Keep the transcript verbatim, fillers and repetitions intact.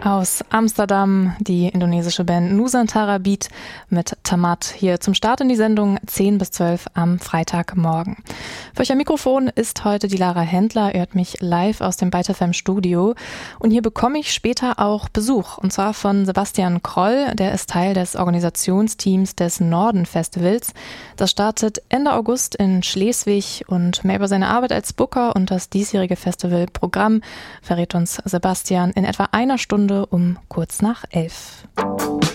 Aus Amsterdam die indonesische Band Nusantara Beat mit Tamat hier zum Start in die Sendung zehn bis zwölf am Freitagmorgen. Für euch am Mikrofon ist heute die Lara Händler. Ihr hört mich live aus dem Byte F M Studio und hier bekomme ich später auch Besuch und zwar von Sebastian Kroll, der ist Teil des Organisationsteams des Norden Festivals. Das startet Ende August in Schleswig und mehr über seine Arbeit als Booker und das diesjährige Festivalprogramm verrät uns Sebastian in etwa einer Stunde um kurz nach elf.